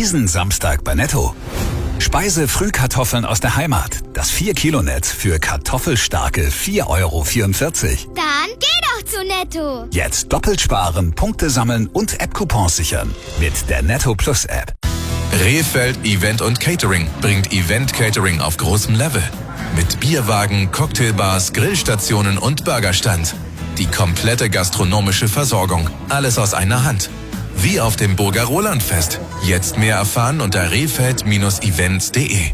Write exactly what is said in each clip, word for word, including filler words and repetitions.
Diesen Samstag bei Netto. Speise-Frühkartoffeln aus der Heimat. Das vier Kilo Netz für kartoffelstarke vier Euro vierundvierzig. Dann geh doch zu Netto. Jetzt doppelt sparen, Punkte sammeln und App-Coupons sichern. Mit der Netto Plus App. Rehfeld Event und Catering bringt Event Catering auf großem Level. Mit Bierwagen, Cocktailbars, Grillstationen und Burgerstand. Die komplette gastronomische Versorgung. Alles aus einer Hand. Wie auf dem Burger Rolandfest. Jetzt mehr erfahren unter rehfeld Bindestrich events punkt de.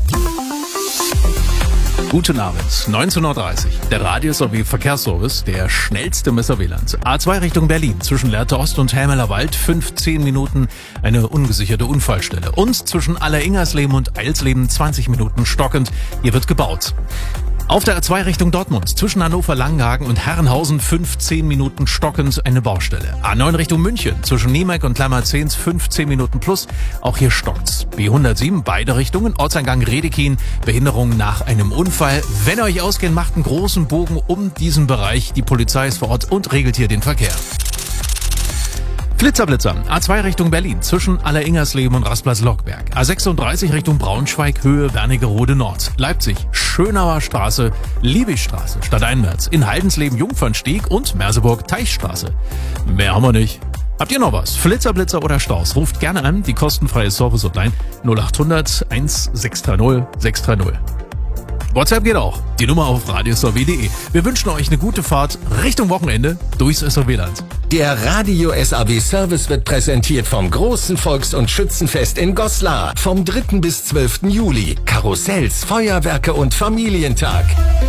Guten Abend, neunzehn Uhr dreißig. Der Radio sowie Verkehrsservice, der schnellste im Messerwieland. A zwei Richtung Berlin, zwischen Lehrte Ost und Helmeler Wald, fünfzehn Minuten eine ungesicherte Unfallstelle. Und zwischen Alleringersleben und Eilsleben, zwanzig Minuten stockend. Hier wird gebaut. Auf der A zwei Richtung Dortmund, zwischen Hannover Langenhagen und Herrenhausen, fünfzehn Minuten stockend eine Baustelle. A neun Richtung München, zwischen Niemek und Lammerzehns, fünfzehn Minuten plus, auch hier stockt's. B hundertsieben, beide Richtungen, Ortseingang Redekin, Behinderung nach einem Unfall. Wenn ihr euch auskennt, macht einen großen Bogen um diesen Bereich. Die Polizei ist vor Ort und regelt hier den Verkehr. Flitzerblitzer, A zwei Richtung Berlin, zwischen Alleringersleben und Rastplatz-Lockberg. A sechsunddreißig Richtung Braunschweig, Höhe Wernigerode Nord. Leipzig, Schönauer Straße, Liebigstraße, Stadteinwärts. In Haldensleben, Jungfernstieg und Merseburg, Teichstraße. Mehr haben wir nicht. Habt ihr noch was? Flitzerblitzer oder Staus? Ruft gerne an, die kostenfreie Service-Hotline null achthundert eins sechs drei null sechs drei null. WhatsApp geht auch. Die Nummer auf radiosw punkt de. Wir wünschen euch eine gute Fahrt Richtung Wochenende durchs S A W-Land. Der Radio S A W Service wird präsentiert vom großen Volks- und Schützenfest in Goslar. Vom dritten bis zwölften Juli. Karussells, Feuerwerke und Familientag.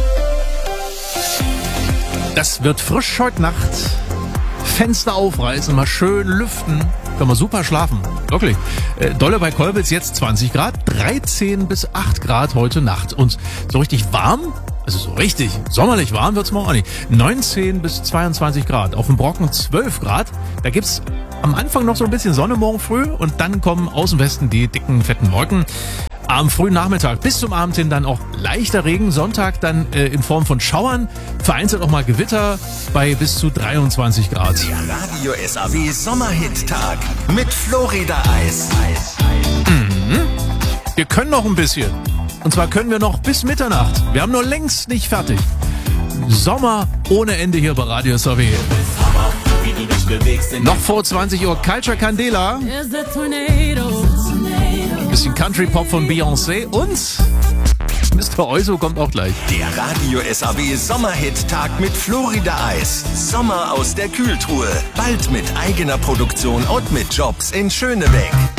Das wird frisch heute Nacht. Fenster aufreißen, mal schön lüften. Können wir super schlafen. Wirklich. Äh, Dolle bei Kolbitz jetzt zwanzig Grad, dreizehn bis acht Grad heute Nacht. Und so richtig warm, also so richtig sommerlich warm wird's morgen auch nicht. neunzehn bis zweiundzwanzig Grad. Auf dem Brocken zwölf Grad. Da gibt's am Anfang noch so ein bisschen Sonne morgen früh und dann kommen aus dem Westen die dicken, fetten Wolken. Am frühen Nachmittag bis zum Abend hin dann auch leichter Regen. Sonntag dann äh, in Form von Schauern. Vereinzelt auch mal Gewitter bei bis zu dreiundzwanzig Grad. Der Radio S A W Sommerhit-Tag mit Florida Eis. Mhm. Wir können noch ein bisschen. Und zwar können wir noch bis Mitternacht. Wir haben nur längst nicht fertig. Sommer ohne Ende hier bei Radio S A W. Noch vor zwanzig Uhr Culture Candela. Bisschen Country Pop von Beyoncé und Mister Oizo kommt auch gleich. Der Radio S A W Sommerhit-Tag mit Florida Eis. Sommer aus der Kühltruhe. Bald mit eigener Produktion und mit Jobs in Schönebeck.